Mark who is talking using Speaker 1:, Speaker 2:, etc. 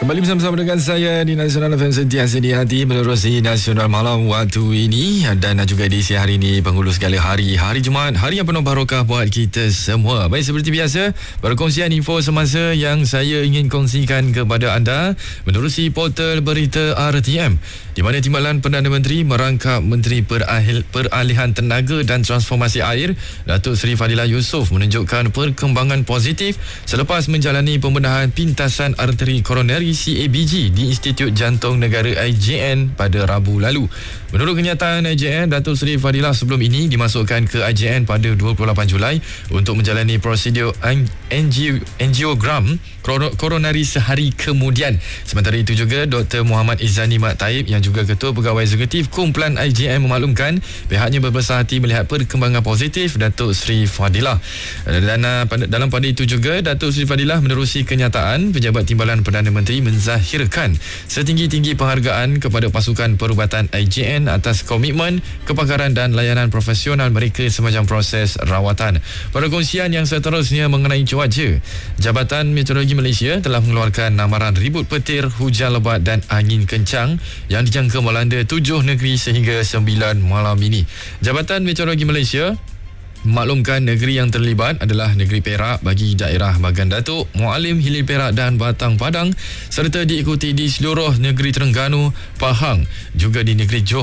Speaker 1: Kembali bersama-sama dengan saya di Nasional FM sentiasa di hati menerusi Nasional Malam waktu ini, dan juga di siang hari ini penghulu segala hari Jumaat, hari yang penuh barokah buat kita semua. Baik, seperti biasa, perkongsian info semasa yang saya ingin kongsikan kepada anda menerusi portal berita RTM, di mana Timbalan Perdana Menteri merangkap Menteri Peralihan Tenaga dan Transformasi Air Datuk Seri Fadilah Yusof menunjukkan perkembangan positif selepas menjalani pembedahan pintasan arteri koroneri CABG di Institut Jantung Negara IJN pada Rabu lalu. Menurut kenyataan IJN, Datuk Seri Fadilah sebelum ini dimasukkan ke IJN pada 28 Julai untuk menjalani prosedur angiogram koronari sehari kemudian. Sementara itu juga, Dr. Muhammad Izzani Mat Taib yang juga Ketua Pegawai Eksekutif Kumpulan IJN memaklumkan pihaknya berbesar hati melihat perkembangan positif Datuk Seri Fadilah. Dan dalam pada itu juga, Datuk Seri Fadilah menerusi kenyataan pejabat Timbalan Perdana Menteri menzahirkan setinggi-tinggi penghargaan kepada pasukan perubatan IJN atas komitmen, kepakaran dan layanan profesional mereka semasa proses rawatan. Perkongsian yang seterusnya mengenai cuaca. Jabatan Meteorologi Malaysia telah mengeluarkan amaran ribut petir, hujan lebat dan angin kencang yang dijangka melanda 7 negeri sehingga 9 malam ini. Jabatan Meteorologi Malaysia memaklumkan negeri yang terlibat adalah negeri Perak bagi daerah Bagan Datuk, Mualim, Hilir Perak dan Batang Padang, serta diikuti di seluruh negeri Terengganu, Pahang, juga di negeri Johor